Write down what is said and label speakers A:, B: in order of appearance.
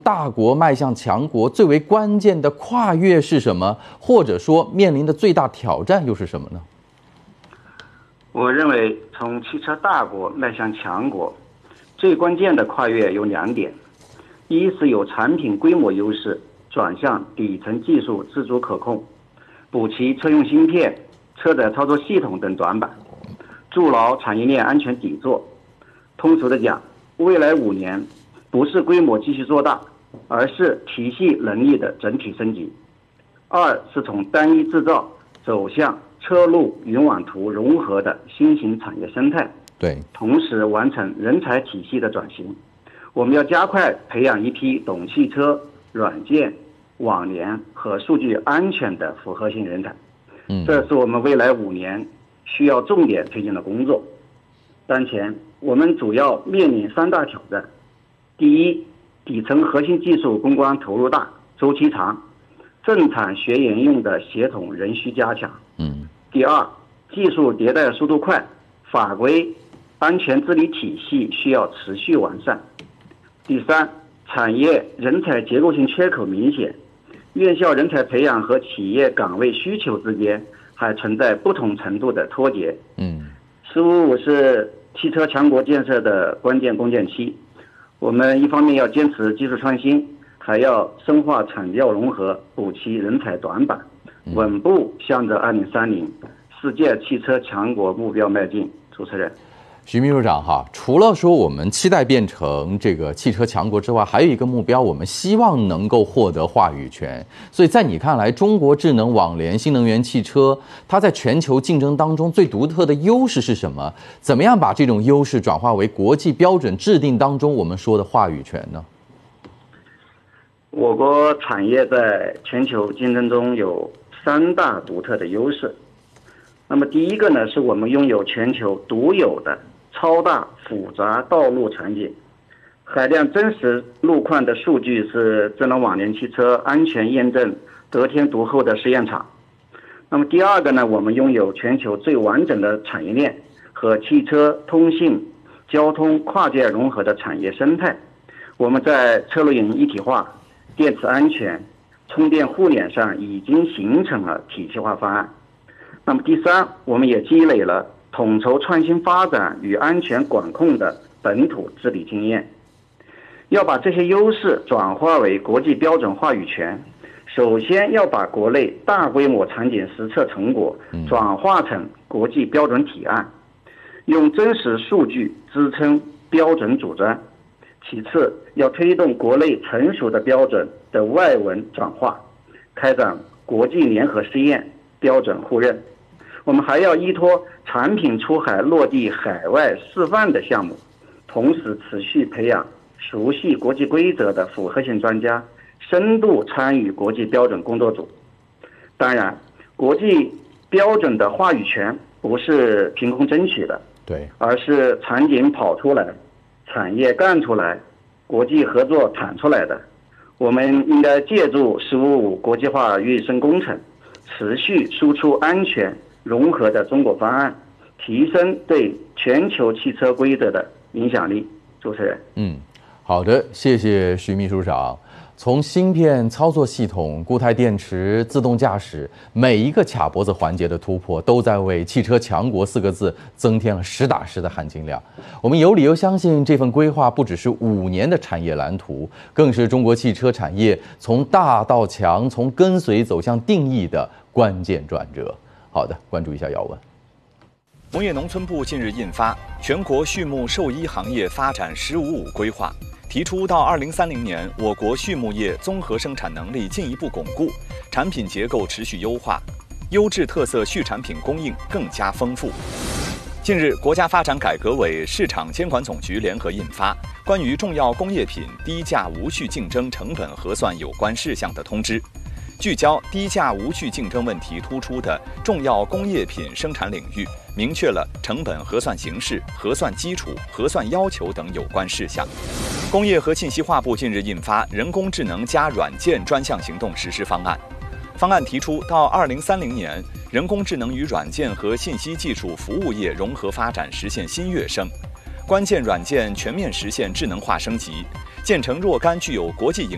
A: 大国迈向强国最为关键的跨越是什么？或者说面临的最大挑战又是什么呢？
B: 我认为，从汽车大国迈向强国，最关键的跨越有2点：一是有产品规模优势，转向底层技术自主可控，补齐车用芯片、车载操作系统等短板，筑牢产业链安全底座。通俗的讲，未来5年不是规模继续做大，而是体系能力的整体升级。2是从单一制造走向车路云网图融合的新型产业生态，
A: 对，
B: 同时完成人才体系的转型。我们要加快培养一批懂汽车、软件、网联和数据安全的复合型人才。这是我们未来5年需要重点推进的工作。当前我们主要面临3大挑战：第一，底层核心技术攻关投入大、周期长，正产学研用的协同仍需加强。第二，技术迭代速度快，法规安全治理体系需要持续完善。第三，产业人才结构性缺口明显，院校人才培养和企业岗位需求之间还存在不同程度的脱节。“15+5”是汽车强国建设的关键攻坚期，我们一方面要坚持技术创新，还要深化产教融合，补齐人才短板，稳步向着2030世界汽车强国目标迈进。主持人。
A: 徐秘书长哈，除了说我们期待变成这个汽车强国之外，还有一个目标，我们希望能够获得话语权。所以在你看来，中国智能网联新能源汽车，它在全球竞争当中最独特的优势是什么？怎么样把这种优势转化为国际标准制定当中我们说的话语权呢？
B: 我国产业在全球竞争中有3大独特的优势。那么第一个呢，是我们拥有全球独有的超大复杂道路场景，海量真实路况的数据是智能网联汽车安全验证得天独厚的实验场。那么第二个呢，我们拥有全球最完整的产业链和汽车、通信、交通跨界融合的产业生态。我们在车路云一体化、电池安全、充电互联上已经形成了体系化方案。那么第三，我们也积累了统筹创新发展与安全管控的本土治理经验。要把这些优势转化为国际标准话语权，首先要把国内大规模场景实测成果转化成国际标准提案，用真实数据支撑标准主张。其次，要推动国内成熟的标准的外文转化，开展国际联合试验、标准互认。我们还要依托产品出海落地海外示范的项目，同时持续培养熟悉国际规则的复合型专家，深度参与国际标准工作组。当然，国际标准的话语权不是凭空争取的，
A: 对，
B: 而是场景跑出来，产业干出来，国际合作产出来的。我们应该借助“15+5”国际化跃升工程，持续输出安全融合的中国方案，提升对全球汽车规则的影响力。主持人。
A: 好的，谢谢徐秘书长。从芯片、操作系统、固态电池、自动驾驶，每一个卡脖子环节的突破，都在为汽车强国4个字增添了实打实的含金量。我们有理由相信，这份规划不只是5年的产业蓝图，更是中国汽车产业从大到强、从跟随走向定义的关键转折。好的，关注一下要闻。
C: 农业农村部近日印发《全国畜牧兽医行业发展15+5》规划，提出到2030年，我国畜牧业综合生产能力进一步巩固，产品结构持续优化，优质特色畜产品供应更加丰富。近日，国家发展改革委、市场监管总局联合印发《关于重要工业品低价无序竞争成本核算有关事项的通知》，聚焦低价无序竞争问题突出的重要工业品生产领域，明确了成本核算形式、核算基础、核算要求等有关事项。工业和信息化部近日印发《人工智能加软件专项行动实施方案》，方案提出到2030年，人工智能与软件和信息技术服务业融合发展实现新跃升，关键软件全面实现智能化升级，建成若干具有国际影